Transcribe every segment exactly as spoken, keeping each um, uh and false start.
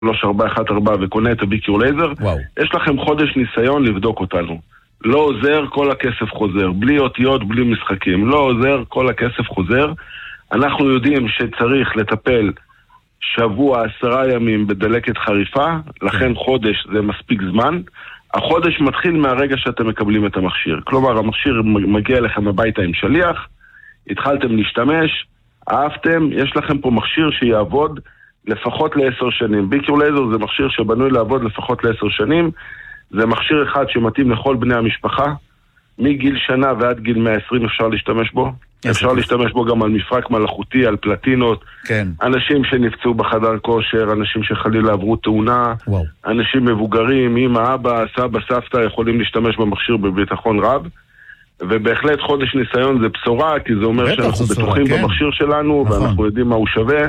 שלוש ארבע אחת ארבע וקונה את הביקיור לייזר, וואו. יש לכם חודש ניסיון לבדוק אותנו. לא עוזר, כל הכסף חוזר. בלי אותיות, בלי משחקים. לא עוזר, כל הכסף חוזר. אנחנו יודעים שצריך לטפל שבוע, עשרה ימים בדלקת חריפה, לכן חודש זה מספיק זמן. החודש מתחיל מהרגע שאתם מקבלים את המכשיר. כלומר, המכשיר מגיע לכם הביתה עם שליח, התחלתם להשתמש, אהבתם, יש לכם פה מכשיר שיעבוד לפחות לעשר שנים. ביקיור לייזר זה מכשיר שבנוי לעבוד לפחות לעשר שנים. זה מכשיר אחד שמתאים לכל בני המשפחה. מגיל שנה ועד גיל מאה ועשרים אפשר להשתמש בו. אפשר להשתמש בו גם על מפרק מלאכותי, על פלטינות. כן. אנשים שנפצעו בחדר כושר, אנשים שחלילה עברו תאונה, וואו. אנשים מבוגרים, אמא, אבא, סבא, סבתא, יכולים להשתמש במכשיר בביטחון רב. ובהחלט חודש ניסיון זה בשורה, כי זה אומר שאנחנו בטוחים כן. במכשיר שלנו, נכון. ואנחנו יודעים מה הוא שווה.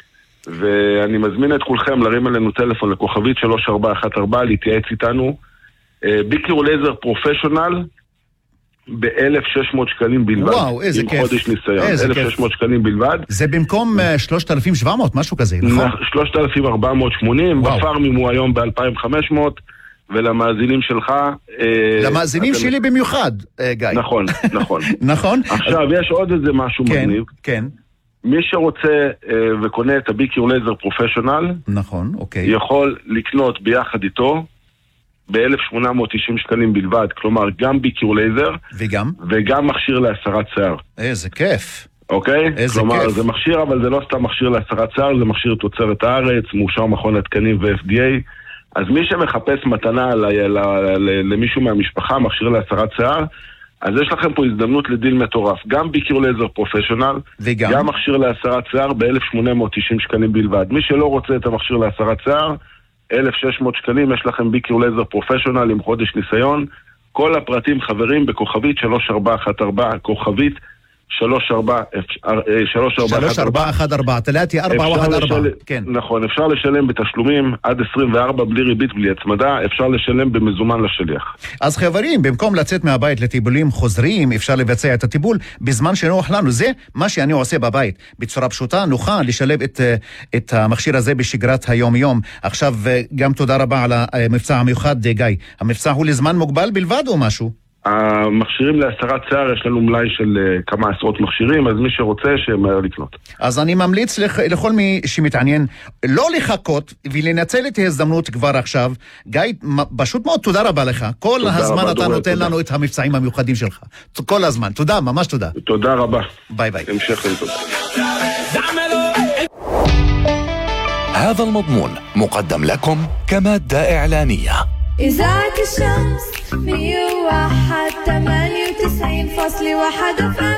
ואני מזמין את כולכם להרים עלינו טלפון לכוכבית שלוש ארבע אחת ארבע, להתייעץ איתנו. ביקיור לייזר פרופשיונל, ב-אלף ושש מאות שקלים בלבד. וואו, איזה כיף. עם חודש ניסיון. אלף ושש מאות שקלים בלבד. זה במקום שלושת אלפים שבע מאות, משהו כזה, נכון? שלושת אלפים ארבע מאות ושמונים, בפארמים הוא היום ב-אלפיים וחמש מאות, ולמאזינים שלך... למאזינים שלי במיוחד, גיא. נכון, נכון. נכון? עכשיו, יש עוד איזה משהו מגניב. כן. מי שרוצה וקונה את הביקיור לייזר פרופשיונל, נכון, אוקיי. יכול לקנות ביחד איתו, ב-אלף שמונה מאות תשעים שקלים בלבד, כלומר גם ביקיור לייזר וגם וגם מכשיר להסרת שיער. איזה כיף. אוקיי? איזה כלומר, כיף. זה מכשיר, אבל זה לא סתם מכשיר להסרת שיער, זה מכשיר תוצרת הארץ, מאושר מכון התקנים ו-אף די איי. אז מי שמחפש מתנה ל- ל- ל- למישהו מהמשפחה, מכשיר להסרת שיער, אז יש לכם פה הזדמנות לדיל מטורף. גם ביקיור לייזר פרופשיונל, וגם גם מכשיר להסרת שיער ב-אלף שמונה מאות תשעים שקלים בלבד. מי שלא רוצה את המכשיר להסרת שיער, אלף ושש מאות שקלים, יש לכם ביקיור לייזר פרופשיונל עם חודש ניסיון. כל הפרטים חברים בכוכבית שלוש ארבע אחת ארבע, כוכבית שלוש ארבע אחת ארבע, תלאתי ארבע ואחד ארבע. כן. נכון, אפשר לשלם בתשלומים עד עשרים וארבע בלי ריבית, בלי הצמדה, אפשר לשלם במזומן לשליח. אז חברים, במקום לצאת מהבית לטיפולים חוזרים, אפשר לבצע את הטיפול בזמן שנוח לנו. זה מה שאני עושה בבית. בצורה פשוטה, נוחה לשלב את, את המכשיר הזה בשגרת היום-יום. עכשיו, גם תודה רבה על המבצע המיוחד, גיא. המבצע הוא לזמן מוגבל בלבד או משהו? המכשירים להסרת שיער, יש לנו מלאי של כמה עשרות מכשירים, אז מי שרוצה שמהר לקנות. אז אני ממליץ לכ... לכל מי שמתעניין לא לחכות ולנצל את ההזדמנות כבר עכשיו. גיא, פשוט מאוד תודה רבה לך. כל הזמן אתה נותן לנו את המבצעים המיוחדים שלך. כל הזמן. תודה, ממש תודה. תודה רבה. ביי ביי. המשך לטוב. هذا المضمون مقدم لكم كمادة إعلانية. إذاعة الشمس مية وواحد ثمانية وتسعين فاصلة واحد اف ام.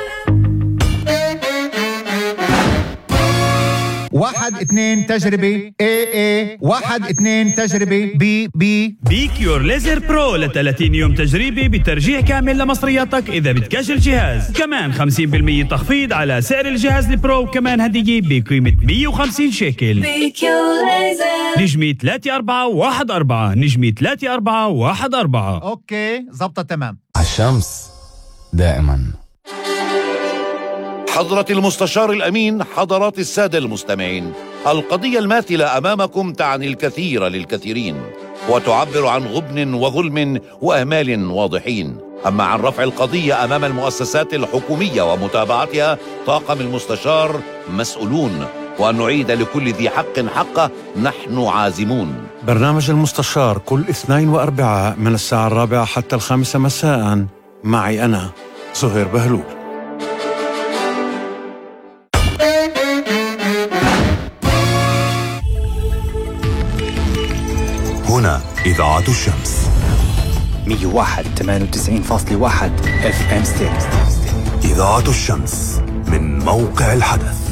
واحد اثنين تجربة اي اي واحد اثنين تجربة بي بي بيكيور ليزر برو ل ثلاثين يوم تجريبي بترجيع كامل لمصرياتك إذا بتكاش الجهاز. كمان خمسين بالمية تخفيض على سعر الجهاز البرو، وكمان هدية بقيمة مية وخمسين شيكل. بيكيور ليزر نجمي ثلاثة أربعة واحد أربعة، نجمي ثلاثة أربعة واحد أربعة. اوكي زبطة تمام. الشمس دائما. حضرة المستشار الأمين، حضرات السادة المستمعين، القضية الماثلة أمامكم تعني الكثير للكثيرين وتعبر عن غبن وظلم وأمال واضحين. أما عن رفع القضية أمام المؤسسات الحكومية ومتابعتها، طاقم المستشار مسؤولون، وأن نعيد لكل ذي حق حقه نحن عازمون. برنامج المستشار كل اثنين وأربعاء من الساعة الرابعة حتى الخامسة مساء، معي أنا زهير بهلول. هنا إذاعة الشمس مية وواحد ثمانية وتسعين فاصلة واحد اف ام ستيريو. إذاعة الشمس من موقع الحدث.